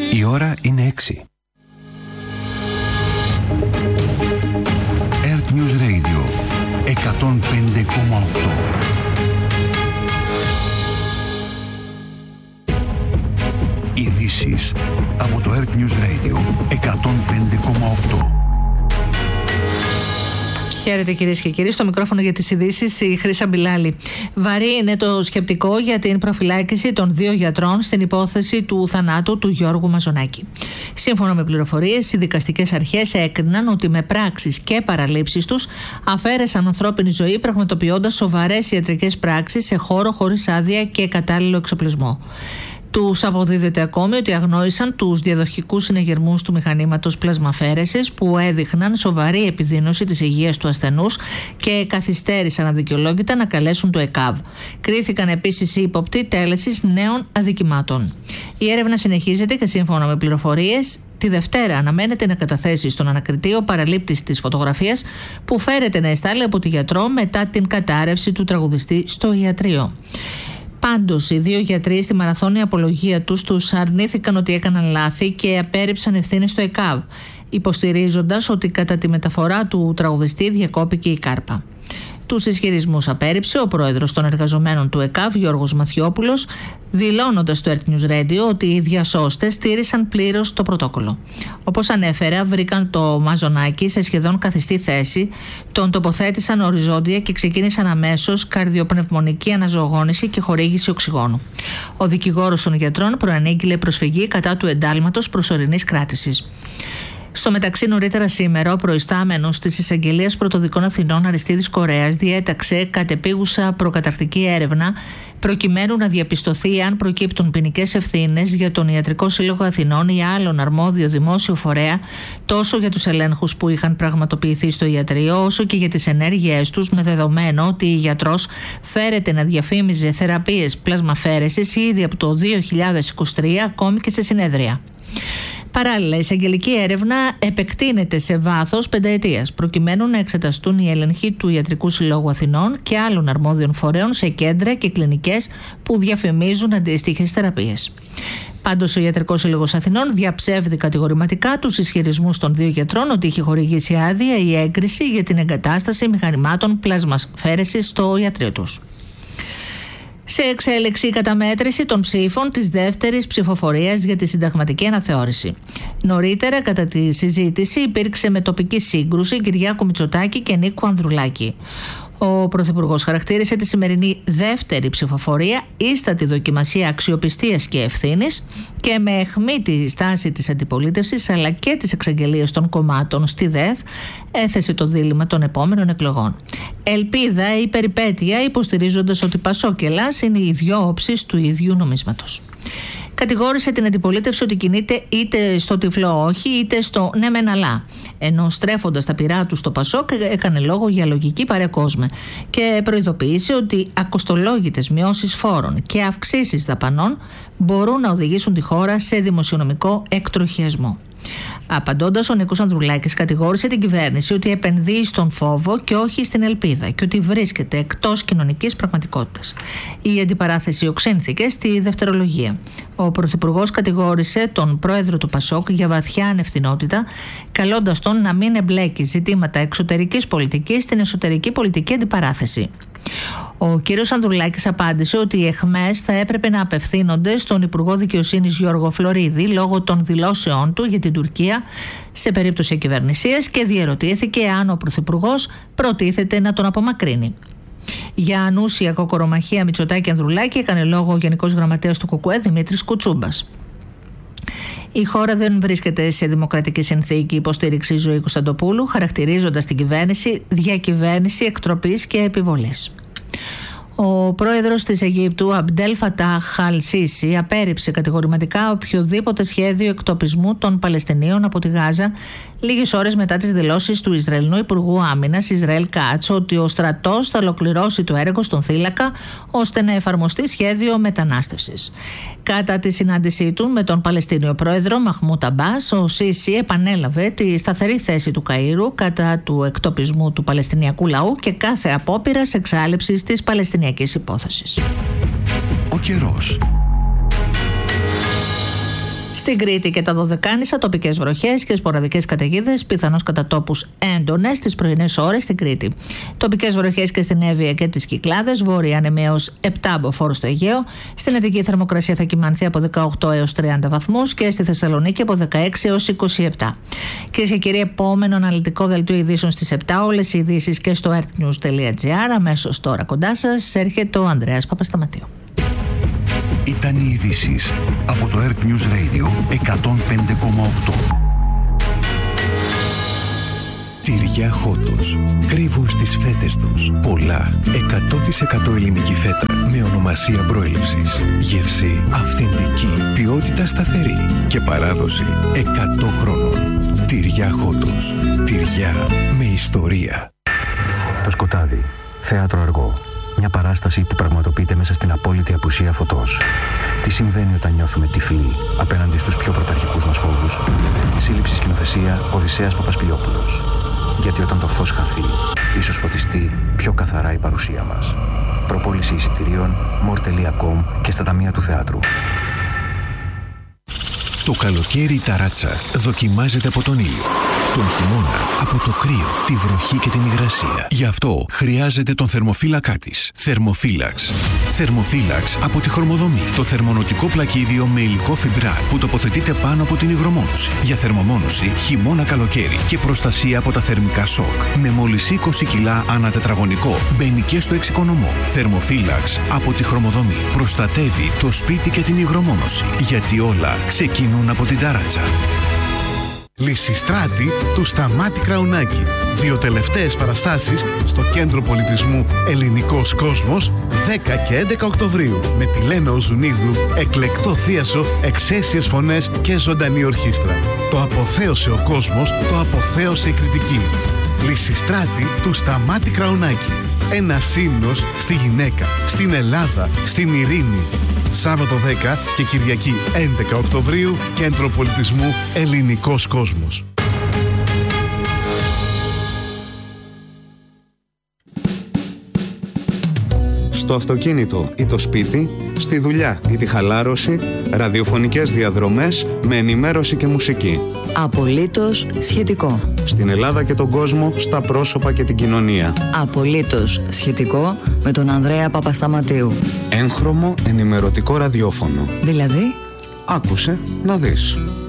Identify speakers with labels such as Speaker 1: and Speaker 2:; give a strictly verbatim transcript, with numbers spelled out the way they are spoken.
Speaker 1: Η ώρα είναι έξι. Earth News Radio εκατόν πέντε κόμμα οκτώ. Ειδήσεις από το Earth News Radio εκατόν πέντε κόμμα οκτώ.
Speaker 2: Χαίρετε κυρίες και κύριοι, στο μικρόφωνο για τις ειδήσεις η Χρύσα Μπιλάλη. Βαρύ είναι το σκεπτικό για την προφυλάκηση των δύο γιατρών στην υπόθεση του θανάτου του Γιώργου Μαζονάκη. Σύμφωνα με πληροφορίες, οι δικαστικές αρχές έκριναν ότι με πράξεις και παραλήψεις τους αφαίρεσαν ανθρώπινη ζωή, πραγματοποιώντας σοβαρές ιατρικές πράξεις σε χώρο χωρίς άδεια και κατάλληλο εξοπλισμό. Τους αποδίδεται ακόμη ότι αγνόησαν τους διαδοχικούς συνεγερμούς του μηχανήματος πλασμαφαίρεσης που έδειχναν σοβαρή επιδείνωση της υγείας του ασθενούς και καθυστέρησαν αδικαιολόγητα να καλέσουν το ΕΚΑΒ. Κρίθηκαν επίσης οι ύποπτοι τέλεσης νέων αδικημάτων. Η έρευνα συνεχίζεται και σύμφωνα με πληροφορίες, τη Δευτέρα αναμένεται να καταθέσει στον ανακριτή ο παραλήπτης της φωτογραφίας που φέρεται να εστάλει από τη γιατρό μετά την κατάρρευση του τραγουδιστή στο ιατρείο. Πάντως, οι δύο γιατροί στη μαραθώνια απολογία τους τους αρνήθηκαν ότι έκαναν λάθη και απέρριψαν ευθύνες στο ΕΚΑΒ, υποστηρίζοντας ότι κατά τη μεταφορά του τραγουδιστή διακόπηκε η κάρπα. Τους ισχυρισμούς απέρριψε ο πρόεδρος των εργαζομένων του ΕΚΑΒ, Γιώργος Μαθιόπουλος, δηλώνοντας στο Earth News Radio ότι οι διασώστες στήρισαν πλήρως το πρωτόκολλο. Όπως ανέφερα, βρήκαν το Μαζονάκη σε σχεδόν καθιστή θέση, τον τοποθέτησαν οριζόντια και ξεκίνησαν αμέσως καρδιοπνευμονική αναζωογόνηση και χορήγηση οξυγόνου. Ο δικηγόρος των γιατρών προανήγγειλε προσφυγή κατά του εντάλματος προσωρινής κράτησης. Στο μεταξύ, νωρίτερα σήμερα, ο προϊστάμενος της Εισαγγελίας Πρωτοδικών Αθηνών Αριστίδης Κορέας διέταξε κατεπίγουσα προκαταρκτική έρευνα προκειμένου να διαπιστωθεί αν προκύπτουν ποινικές ευθύνες για τον Ιατρικό Σύλλογο Αθηνών ή άλλον αρμόδιο δημόσιο φορέα, τόσο για τους ελέγχους που είχαν πραγματοποιηθεί στο ιατρείο, όσο και για τις ενέργειές τους, με δεδομένο ότι η γιατρός φέρεται να διαφήμιζε θεραπείες πλασμαφαίρεσης ήδη από το δύο χιλιάδες είκοσι τρία, ακόμη και σε συνέδρια. Παράλληλα, η εισαγγελική έρευνα επεκτείνεται σε βάθος πενταετίας, προκειμένου να εξεταστούν οι έλεγχοι του Ιατρικού Συλλόγου Αθηνών και άλλων αρμόδιων φορέων σε κέντρα και κλινικές που διαφημίζουν αντίστοιχες θεραπείες. Πάντως, ο Ιατρικός Σύλλογος Αθηνών διαψεύδει κατηγορηματικά τους ισχυρισμούς των δύο γιατρών ότι είχε χορηγήσει άδεια ή έγκριση για την εγκατάσταση μηχανημάτων πλασμαφαίρεσης στο ιατρείο τους. Σε εξέλιξη η καταμέτρηση των ψήφων της δεύτερης ψηφοφορίας για τη συνταγματική αναθεώρηση. Νωρίτερα, κατά τη συζήτηση, υπήρξε μετοπική σύγκρουση Κυριάκου Μητσοτάκη και Νίκου Ανδρουλάκη. Ο Πρωθυπουργός χαρακτήρισε τη σημερινή δεύτερη ψηφοφορία ίστατη δοκιμασία αξιοπιστίας και ευθύνης και με αιχμή τη στάση της αντιπολίτευσης αλλά και τις εξαγγελίες των κομμάτων στη ΔΕΘ έθεσε το δίλημμα των επόμενων εκλογών. Ελπίδα ή περιπέτεια, υποστηρίζοντας ότι Πασόκ και Ελλάς είναι οι δυο όψεις του ίδιου νομίσματος. Κατηγόρησε την αντιπολίτευση ότι κινείται είτε στο τυφλό όχι είτε στο ναι μεν αλλά, ενώ στρέφοντας τα πυρά του στο Πασόκ έκανε λόγο για λογική παρεκόσμε και προειδοποίησε ότι ακοστολόγητες μειώσεις φόρων και αυξήσεις δαπανών μπορούν να οδηγήσουν τη χώρα σε δημοσιονομικό εκτροχιασμό. Απαντώντας, ο Νίκος Ανδρουλάκης κατηγόρησε την κυβέρνηση ότι επενδύει στον φόβο και όχι στην ελπίδα και ότι βρίσκεται εκτός κοινωνικής πραγματικότητας. Η αντιπαράθεση οξύνθηκε στη δευτερολογία. Ο Πρωθυπουργός κατηγόρησε τον πρόεδρο του Πασόκ για βαθιά ανευθυνότητα, καλώντας τον να μην εμπλέκει ζητήματα εξωτερικής πολιτικής στην εσωτερική πολιτική αντιπαράθεση. Ο κύριος Ανδρουλάκης απάντησε ότι οι αιχμές θα έπρεπε να απευθύνονται στον Υπουργό Δικαιοσύνης Γιώργο Φλωρίδη λόγω των δηλώσεών του για την Τουρκία σε περίπτωση ακυβερνησίας και διερωτήθηκε αν ο Πρωθυπουργός προτίθεται να τον απομακρύνει. Για ανούσια κοκορομαχία Μητσοτάκη Ανδρουλάκη έκανε λόγο ο Γενικός Γραμματέας του ΚΚΕ Δημήτρης Κουτσούμπας. Η χώρα δεν βρίσκεται σε δημοκρατική συνθήκη, υποστήριξη η Ζωή Κωνσταντοπούλου, χαρακτηρίζοντας την κυβέρνηση διακυβέρνηση εκτροπής και επιβολής. Ο πρόεδρος της Αιγύπτου, Αμπντέλ Φατάχ Αλ Σίσι, απέρριψε κατηγορηματικά οποιοδήποτε σχέδιο εκτοπισμού των Παλαιστινίων από τη Γάζα, λίγες ώρες μετά τις δηλώσεις του Ισραηλινού Υπουργού Άμυνας Ισραήλ Κάτς ότι ο στρατός θα ολοκληρώσει το έργο στον θύλακα ώστε να εφαρμοστεί σχέδιο μετανάστευσης. Κατά τη συνάντησή του με τον Παλαιστίνιο πρόεδρο Μαχμούτ Αμπάς, ο Σίσι επανέλαβε τη σταθερή θέση του Καΐρου κατά του εκτοπισμού του Παλαιστινιακού λαού και κάθε απόπειρας εξάλειψης της Παλαιστινιακής υπόθεσης.
Speaker 1: Ο καιρός.
Speaker 2: Στην Κρήτη και τα Δωδεκάνησα, τοπικές βροχές και σποραδικές καταιγίδες, πιθανώς κατά τόπους έντονες τις πρωινές ώρες στην Κρήτη. Τοπικές βροχές και στην Εύβοια και τις Κυκλάδες, βόρεια ανεμία έως επτά μποφόρ στο Αιγαίο. Στην Αττική η θερμοκρασία θα κυμανθεί από δεκαοκτώ έως τριάντα βαθμούς και στη Θεσσαλονίκη από δεκαέξι έως είκοσι επτά. Κυρίες και κύριοι, επόμενο αναλυτικό δελτίο ειδήσεων στις επτά. Όλες οι ειδήσεις και στο earthnews τελεία gr. Αμέσως τώρα κοντά σας έρχεται ο Ανδρέας Παπασταματίου.
Speaker 1: Ήταν οι ειδήσεις από το Earth News Radio εκατόν πέντε κόμμα οκτώ.
Speaker 3: Τυριά Χότος. Κρύβουν στις φέτες τους πολλά εκατό τοις εκατό ελληνική φέτα με ονομασία προέλευσης. Γεύση αυθεντική, ποιότητα σταθερή και παράδοση εκατό χρόνων. Τυριά Χότος. Τυριά με ιστορία.
Speaker 4: Το σκοτάδι. Θέατρο αργό. Μια παράσταση που πραγματοποιείται μέσα στην απόλυτη απουσία φωτός. Τι συμβαίνει όταν νιώθουμε τυφλοί απέναντι στους πιο πρωταρχικούς μας φόβους. Σύλληψη σκηνοθεσία Οδυσσέας Παπασπηλιόπουλος. Γιατί όταν το φως χαθεί, ίσως φωτιστεί πιο καθαρά η παρουσία μας. Προπόληση εισιτηρίων more τελεία com και στα ταμεία του θεάτρου.
Speaker 3: Το καλοκαίρι η ταράτσα δοκιμάζεται από τον ήλιο. Τον χειμώνα από το κρύο, τη βροχή και την υγρασία. Γι' αυτό χρειάζεται τον θερμοφύλακά της. Θερμοφύλαξ. Θερμοφύλαξ από τη Χρωμοδομή. Το θερμονοτικό πλακίδιο με υλικό φιμπράρ που τοποθετείται πάνω από την υγρομόνωση. Για θερμομόνωση χειμώνα καλοκαίρι και προστασία από τα θερμικά σοκ. Με μόλις είκοσι κιλά ανά τετραγωνικό. Μπαίνει και στο εξοικονομό. Θερμοφύλαξ από τη Χρωμοδομή. Προστατεύει το σπίτι και την υγρομόνωση. Γιατί όλα ξεκινούν από την ταράτσα.
Speaker 5: Λυσιστράτη του Σταμάτη Κραουνάκη. Δύο τελευταίες παραστάσεις στο Κέντρο Πολιτισμού Ελληνικός Κόσμος δέκα και έντεκα Οκτωβρίου με τη Λένα Οζουνίδου, εκλεκτό θίασο, εξαίσιες φωνές και ζωντανή ορχήστρα. Το αποθέωσε ο κόσμος, το αποθέωσε η κριτική. Λυσιστράτη του Σταμάτη Κραουνάκη. Ένας ύμνος στη γυναίκα, στην Ελλάδα, στην ειρήνη. Σάββατο δέκα και Κυριακή έντεκα Οκτωβρίου, Κέντρο Πολιτισμού Ελληνικός Κόσμος.
Speaker 6: Στο αυτοκίνητο ή το σπίτι, στη δουλειά ή τη χαλάρωση, ραδιοφωνικές διαδρομές με ενημέρωση και μουσική.
Speaker 7: Απολύτως σχετικό.
Speaker 6: Στην Ελλάδα και τον κόσμο, στα πρόσωπα και την κοινωνία.
Speaker 7: Απολύτως σχετικό με τον Ανδρέα Παπασταματίου.
Speaker 6: Έγχρωμο ενημερωτικό ραδιόφωνο.
Speaker 7: Δηλαδή,
Speaker 6: άκουσε να δεις.